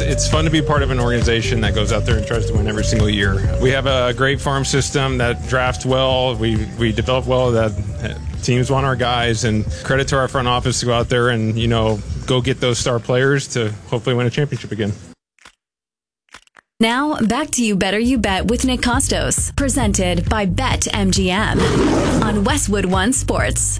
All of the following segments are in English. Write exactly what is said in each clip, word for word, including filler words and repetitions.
it's fun to be part of an organization that goes out there and tries to win every single year. We have a great farm system that drafts well. We we develop well. That teams want our guys, and credit to our front office to go out there and, you know, go get those star players to hopefully win a championship again. Now, back to You Better You Bet with Nick Costos, presented by BetMGM on Westwood One Sports.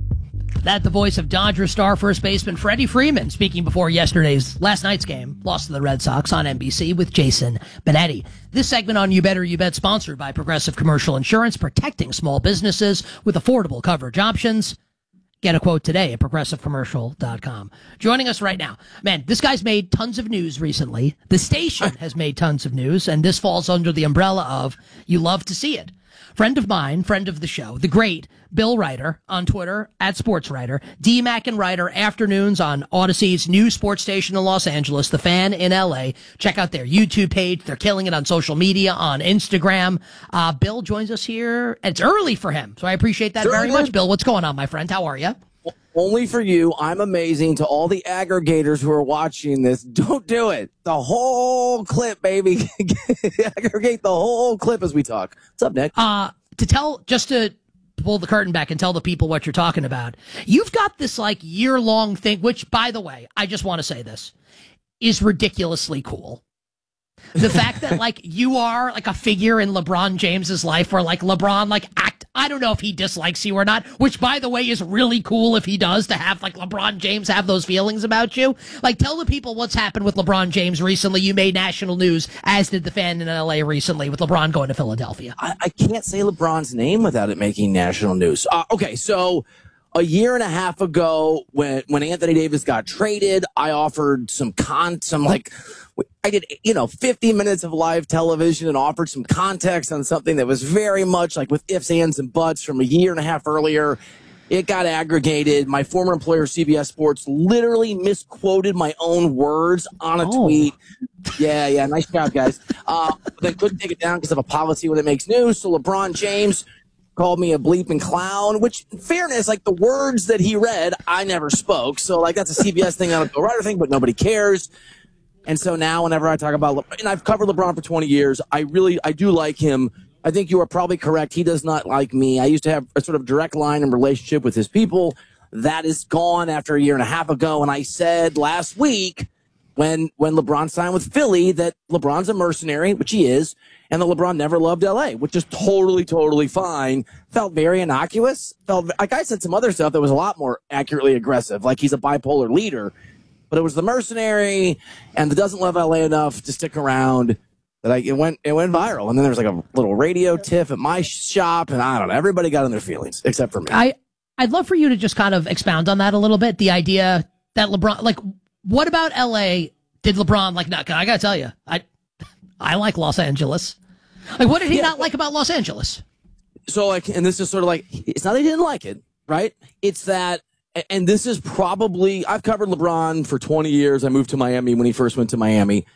That the voice of Dodger star first baseman Freddie Freeman speaking before yesterday's, last night's game, lost to the Red Sox on N B C with Jason Benetti. This segment on You Better You Bet sponsored by Progressive Commercial Insurance, protecting small businesses with affordable coverage options. Get a quote today at progressive commercial dot com. Joining us right now, man, this guy's made tons of news recently. The station has made tons of news, and this falls under the umbrella of you love to see it. Friend of mine, friend of the show, the great Bill Ryder on Twitter, at SportsWriter, D Mac and Ryder afternoons on Odyssey's new sports station in Los Angeles, The Fan in L A. Check out their YouTube page. They're killing it on social media, on Instagram. Uh, Bill joins us here. It's early for him, so I appreciate that sure, very man. much. Bill, what's going on, my friend? How are you? Only for you. I'm amazing. To all the aggregators who are watching this, don't do it. The whole clip, baby. Aggregate the whole clip as we talk. What's up, Nick? Uh, to tell, just to pull the curtain back and tell the people what you're talking about, you've got this like year-long thing, which, by the way, I just want to say this, is ridiculously cool. The fact that like you are like a figure in LeBron James's life, where like LeBron like act, I don't know if he dislikes you or not, which by the way is really cool if he does, to have like LeBron James have those feelings about you. Like, tell the people what's happened with LeBron James recently. You made national news, as did the Fan in L A recently, with LeBron going to Philadelphia. I, I can't say LeBron's name without it making national news. Uh, okay, so a year and a half ago, when when Anthony Davis got traded, I offered some con, some like, I did, you know, fifty minutes of live television and offered some context on something that was very much like with ifs, ands, and buts from a year and a half earlier. It got aggregated. My former employer, C B S Sports, literally misquoted my own words on a Oh. tweet. Yeah, yeah, nice job, guys. Uh, but they couldn't take it down because of a policy when it makes news. So LeBron James called me a bleeping clown, which, in fairness, like the words that he read, I never spoke. So, like, that's a C B S thing, not a Bill Ryder thing, but nobody cares. And so now whenever I talk about LeBron, and I've covered LeBron for twenty years, I really, I do like him. I think you are probably correct. He does not like me. I used to have a sort of direct line and relationship with his people. That is gone after a year and a half ago. And I said last week when, when LeBron signed with Philly that LeBron's a mercenary, which he is, and that LeBron never loved L A, which is totally, totally fine. Felt very innocuous. Felt like I said some other stuff that was a lot more accurately aggressive, like he's a bipolar leader. But it was the mercenary and the doesn't love L A enough to stick around that I, it went it went viral. And then there was like a little radio tiff at my shop, and I don't know. Everybody got in their feelings except for me. I, I'd love for you to just kind of expound on that a little bit. The idea that LeBron, like, what about L A did LeBron like? Not, I gotta tell you, I, I like Los Angeles. Like, what did he Yeah, not like about Los Angeles? So, like, and this is sort of like, it's not that he didn't like it, right? It's that, and this is probably, I've covered LeBron for twenty years. I moved to Miami when he first went to Miami.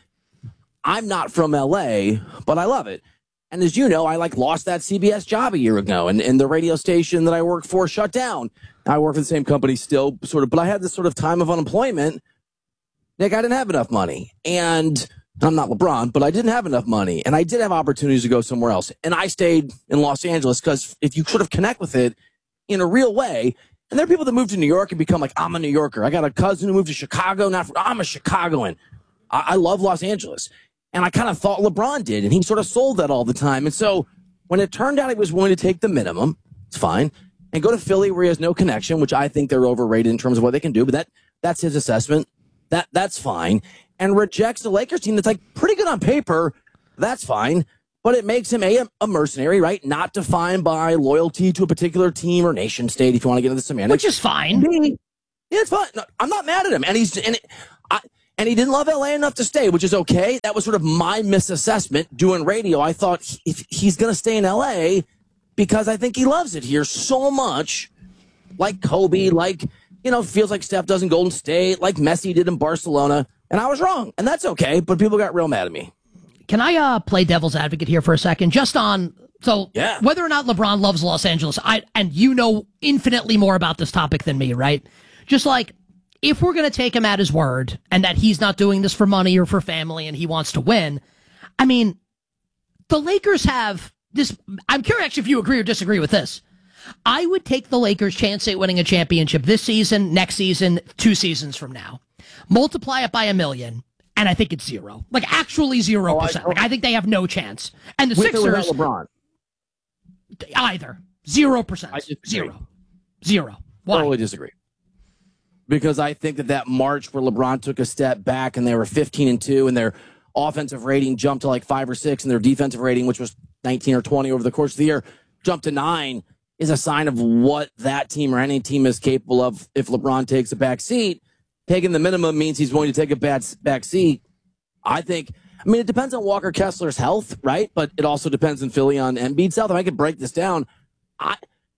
I'm not from L A, but I love it. And as you know, I like lost that C B S job a year ago, and, and the radio station that I worked for shut down. I work for the same company still, sort of, but I had this sort of time of unemployment. Nick, I didn't have enough money, and I'm not LeBron, but I didn't have enough money, and I did have opportunities to go somewhere else. And I stayed in Los Angeles because if you sort of connect with it in a real way, and there are people that move to New York and become like, I'm a New Yorker. I got a cousin who moved to Chicago. Not from, I'm a Chicagoan. I, I love Los Angeles. And I kind of thought LeBron did, and he sort of sold that all the time. And so when it turned out he was willing to take the minimum, it's fine, and go to Philly where he has no connection, which I think they're overrated in terms of what they can do, but that that's his assessment. That That's fine. And rejects the Lakers team that's like pretty good on paper. That's fine. But it makes him a, a mercenary, right? Not defined by loyalty to a particular team or nation state, if you want to get into the semantics. Which is fine. Yeah, it's fine. No, I'm not mad at him. And he's and it, I, and he didn't love L A enough to stay, which is okay. That was sort of my misassessment doing radio. I thought if he's going to stay in L A because I think he loves it here so much, like Kobe, like, you know, feels like Steph does in Golden State, like Messi did in Barcelona. And I was wrong. And that's okay. But people got real mad at me. Can I uh, play devil's advocate here for a second? Just on, so Yeah. whether or not LeBron loves Los Angeles, I and you know infinitely more about this topic than me, right? Just like, if we're going to take him at his word and that he's not doing this for money or for family and he wants to win, I mean, the Lakers have this. I'm curious actually if you agree or disagree with this. I would take the Lakers' chance at winning a championship this season, next season, two seasons from now. Multiply it by a million, and I think it's zero. Like, actually zero percent. Oh, I, like, I think they have no chance. And the with Sixers... Or without LeBron? Either. Zero percent. Zero. Zero. Why? I totally disagree. Because I think that that March where LeBron took a step back and they were fifteen and two and their offensive rating jumped to like five or six and their defensive rating, which was nineteen or twenty over the course of the year, jumped to nine, is a sign of what that team or any team is capable of if LeBron takes a back seat. Taking the minimum means he's going to take a bad back seat. I think, I mean, it depends on Walker Kessler's health, right? But it also depends in Philly on Embiid's health. If I could break this down, I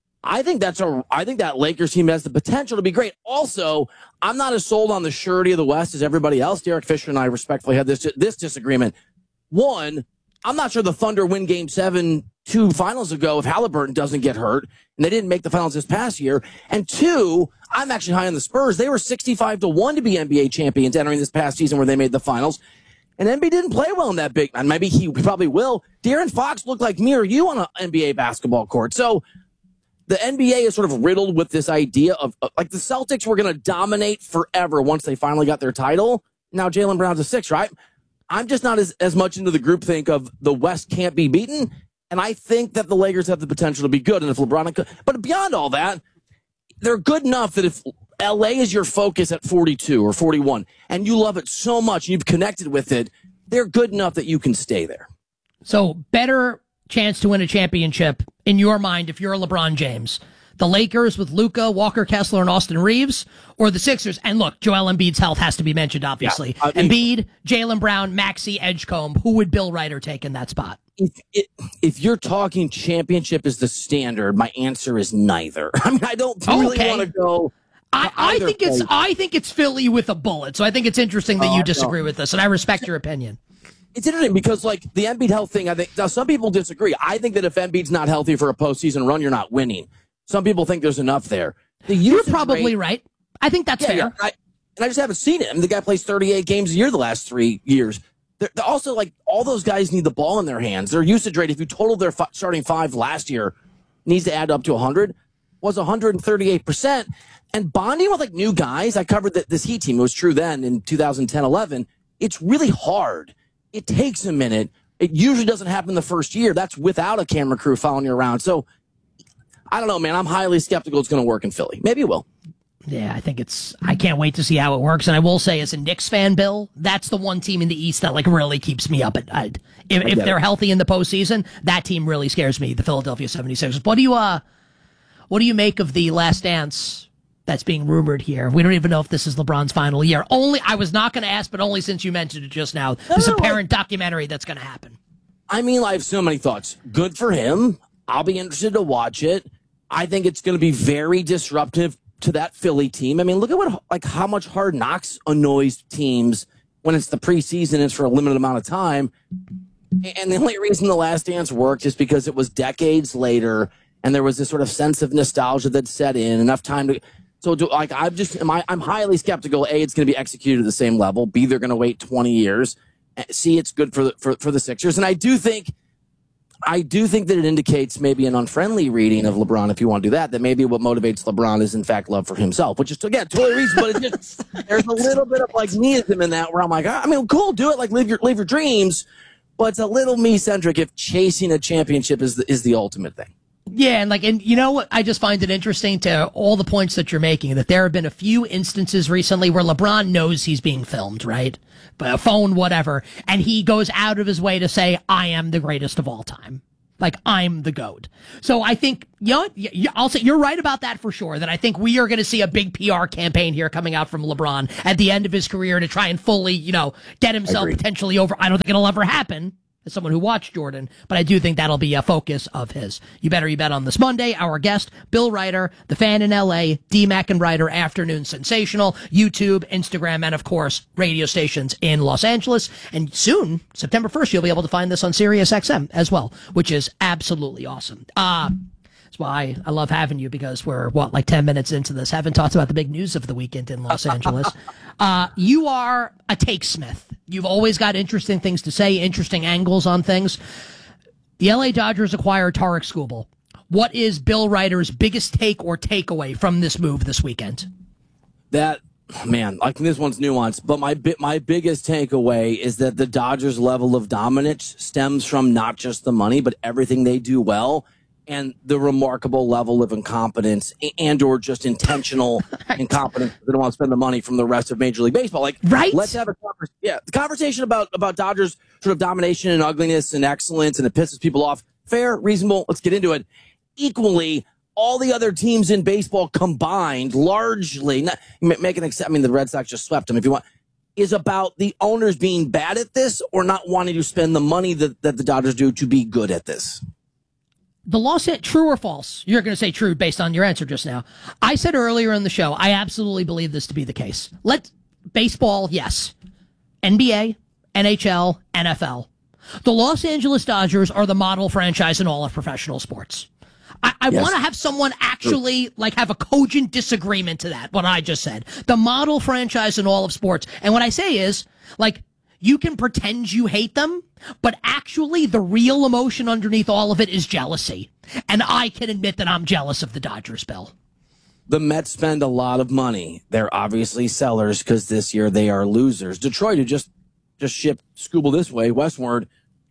I think that's a I think that Lakers team has the potential to be great. Also, I'm not as sold on the surety of the West as everybody else. Derek Fisher and I respectfully had this this disagreement. One, I'm not sure the Thunder win game seven two finals ago if Halliburton doesn't get hurt, and they didn't make the finals this past year. And two, I'm actually high on the Spurs. They were sixty-five to one to be N B A champions entering this past season where they made the finals. And N B A didn't play well in that big, and maybe he probably will. De'Aaron Fox looked like me or you on an N B A basketball court. So the N B A is sort of riddled with this idea of, uh, like, the Celtics were going to dominate forever once they finally got their title. Now Jaylen Brown's a six, right? I'm just not as, as much into the groupthink of the West can't be beaten. And I think that the Lakers have the potential to be good. And if LeBron, but beyond all that, they're good enough that if L A is your focus at forty-two or forty-one and you love it so much, you've connected with it, they're good enough that you can stay there. So better chance to win a championship in your mind if you're a LeBron James. The Lakers with Luka, Walker Kessler, and Austin Reeves, or the Sixers? And look, Joel Embiid's health has to be mentioned, obviously. Yeah, I mean, Embiid, Jaylen Brown, Maxey, Edgecombe. Who would Bill Ryder take in that spot? If, it, if you're talking championship is the standard, my answer is neither. I mean, I don't really okay. want to go. I, I think place. it's I think it's Philly with a bullet. So I think it's interesting that uh, you disagree no. with this, and I respect your opinion. It's interesting because, like, the Embiid health thing, I think now some people disagree. I think that if Embiid's not healthy for a postseason run, you're not winning. Some people think there's enough there. The you're probably rate, right. I think that's yeah, fair. Yeah, I, and I just haven't seen it. I mean, the guy plays thirty-eight games a year the last three years. They're, they're also, like, all those guys need the ball in their hands. Their usage rate, if you total their f- starting five last year, needs to add up to one hundred, was one hundred thirty-eight percent. And bonding with, like, new guys, I covered the, this Heat team. It was true then in two thousand ten eleven. It's really hard. It takes a minute. It usually doesn't happen the first year. That's without a camera crew following you around. So, I don't know, man. I'm highly skeptical it's going to work in Philly. Maybe it will. Yeah, I think it's, I can't wait to see how it works. And I will say, as a Knicks fan, Bill, that's the one team in the East that, like, really keeps me up at night. If, if they're it. healthy in the postseason, that team really scares me, the Philadelphia seventy-sixers. What do you, uh, what do you make of the Last Dance that's being rumored here? We don't even know if this is LeBron's final year. Only, I was not going to ask, but only since you mentioned it just now. This no, apparent I, documentary that's going to happen. I mean, I have so many thoughts. Good for him. I'll be interested to watch it. I think it's going to be very disruptive to that Philly team. I mean, look at what, like, how much Hard Knocks annoys teams when it's the preseason and it's for a limited amount of time. And the only reason The Last Dance worked is because it was decades later and there was this sort of sense of nostalgia that set in, enough time to. So, do, like, I'm just, am I, I'm highly skeptical. A, it's going to be executed at the same level. B, they're going to wait twenty years. C, it's good for the, for, for the Sixers. And I do think. I do think that it indicates maybe an unfriendly reading of LeBron, if you want to do that, that maybe what motivates LeBron is, in fact, love for himself, which is, again, totally reasonable, but it just, there's a little bit of, like, meism in that where I'm like, I mean, cool, do it, like, live your live your dreams, but it's a little me-centric if chasing a championship is the, is the ultimate thing. Yeah, and like, and you know what? I just find it interesting to all the points that you're making, that there have been a few instances recently where LeBron knows he's being filmed, right? By a phone, whatever, and he goes out of his way to say, I am the greatest of all time. Like, I'm the GOAT. So I think, you know, I'll say you're right about that for sure, that I think we are going to see a big P R campaign here coming out from LeBron at the end of his career to try and fully, you know, get himself potentially over. I don't think it'll ever happen, as someone who watched Jordan, but I do think that'll be a focus of his. You Better You Bet on this Monday. Our guest, Bill Ryder, the fan in L A, D-Mac and Ryder Afternoon Sensational, YouTube, Instagram, and of course, radio stations in Los Angeles. And soon, September first, you'll be able to find this on Sirius X M as well, which is absolutely awesome. Uh, That's why I love having you, because we're, what, like ten minutes into this. Haven't talked about the big news of the weekend in Los Angeles. Uh, you are a takesmith. You've always got interesting things to say, interesting angles on things. The L A Dodgers acquire Tarek Skubal. What is Bill Ryder's biggest take or takeaway from this move this weekend? That, man, like this one's nuanced, but my bi- my biggest takeaway is that the Dodgers' level of dominance stems from not just the money, but everything they do well, and the remarkable level of incompetence and or just intentional right. incompetence. They don't want to spend the money from the rest of Major League Baseball. Like, right? Let's have a conversation. Yeah, the conversation about about Dodgers sort of domination and ugliness and excellence, and it pisses people off. Fair, reasonable. Let's get into it. Equally, all the other teams in baseball combined, largely, not, make an exception. I mean, the Red Sox just swept them. If you want, is about the owners being bad at this or not wanting to spend the money that, that the Dodgers do to be good at this. The Los Angeles, true or false? You're going to say true based on your answer just now. I said earlier in the show, I absolutely believe this to be the case. Let baseball, yes. N B A, N H L, N F L. The Los Angeles Dodgers are the model franchise in all of professional sports. I, I yes. want to have someone actually like have a cogent disagreement to that, what I just said. The model franchise in all of sports. And what I say is, like, you can pretend you hate them, but actually the real emotion underneath all of it is jealousy. And I can admit that I'm jealous of the Dodgers, Bill. The Mets spend a lot of money. They're obviously sellers because this year they are losers. Detroit, who just, just shipped Skubal this way, westward,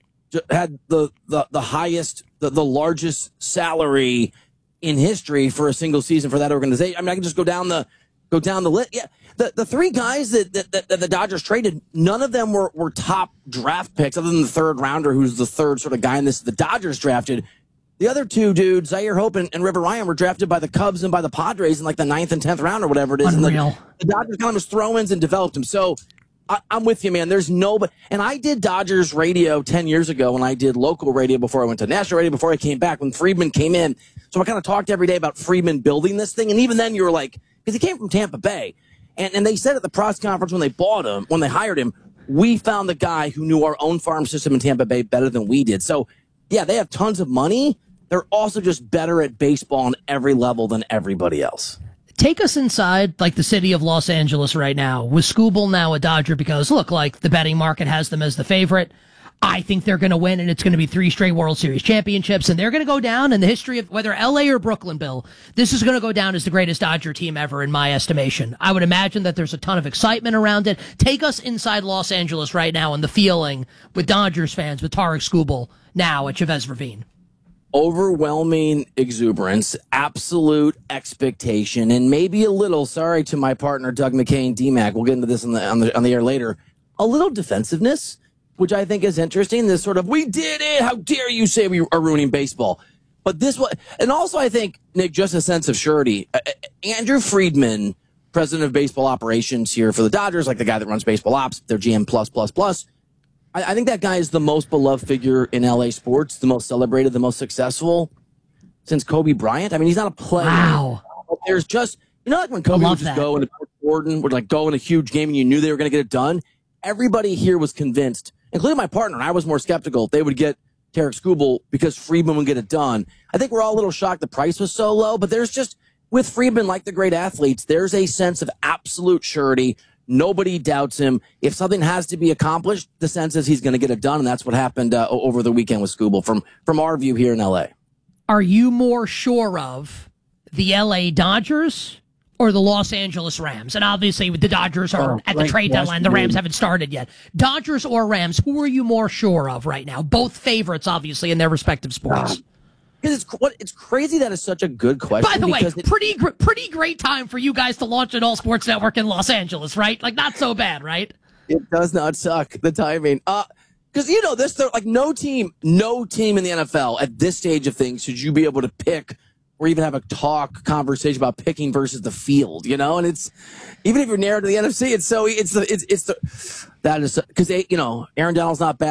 had the, the, the highest, the, the largest salary in history for a single season for that organization. I mean, I can just go down the go down the list. Yeah, the, the three guys that, that, that, that the Dodgers traded, none of them were, were top draft picks other than the third rounder, who's the third sort of guy in this. The Dodgers drafted. The other two dudes, Zaire Hope and, and River Ryan, were drafted by the Cubs and by the Padres in like the ninth and tenth round or whatever it is. Unreal. And the, the Dodgers kind of just throw-ins and developed them. So I, I'm with you, man. There's no, but, and I did Dodgers radio ten years ago when I did local radio before I went to national radio, before I came back, when Friedman came in. So I kind of talked every day about Friedman building this thing. And even then you were like, because he came from Tampa Bay. And, and they said at the press conference when they bought him, when they hired him, we found the guy who knew our own farm system in Tampa Bay better than we did. So yeah, they have tons of money. They're also just better at baseball on every level than everybody else. Take us inside, like, the city of Los Angeles right now. With Skubal now a Dodger, because, look, like, the betting market has them as the favorite. I think they're going to win, and it's going to be three straight World Series championships, and they're going to go down in the history of whether L A or Brooklyn, Bill. This is going to go down as the greatest Dodger team ever, in my estimation. I would imagine that there's a ton of excitement around it. Take us inside Los Angeles right now and the feeling with Dodgers fans, with Tarek Skubal now at Chavez Ravine. Overwhelming exuberance, absolute expectation, and maybe a little, sorry to my partner Doug McCain, D-Mac, we'll get into this on the, on the on the air later, a little defensiveness, which I think is interesting. This sort of, we did it, how dare you say we are ruining baseball. But this was, and also I think, Nick, just a sense of surety. Uh, Andrew Friedman, president of baseball operations here for the Dodgers, like the guy that runs baseball ops, their G M plus, plus, plus. I think that guy is the most beloved figure in L A sports, the most celebrated, the most successful since Kobe Bryant. I mean, he's not a player. Wow. But there's just, you know, like when Kobe would just that. go and Jordan would like go in a huge game and you knew they were going to get it done. Everybody here was convinced, including my partner, and I was more skeptical, they would get Tarek Skubal because Friedman would get it done. I think we're all a little shocked the price was so low, but there's just, with Friedman, like the great athletes, there's a sense of absolute surety. Nobody doubts him. If something has to be accomplished, the sense is he's going to get it done, and that's what happened uh, over the weekend with Skubal from, from our view here in L A. Are you more sure of the L A Dodgers or the Los Angeles Rams? And obviously the Dodgers are oh, at the trade deadline. The Rams haven't started yet. Dodgers or Rams, who are you more sure of right now? Both favorites, obviously, in their respective sports. Uh, Because it's what it's crazy that is such a good question. By the way, it, pretty gr- pretty great time for you guys to launch an all sports network in Los Angeles, right? Like, not so bad, right? It does not suck, the timing. Uh, because you know this, like no team, no team in the N F L at this stage of things should you be able to pick or even have a talk conversation about picking versus the field. You know, and it's even if you're narrow to the N F C, it's so it's the it's it's the that is because you know Aaron Donald's not bad.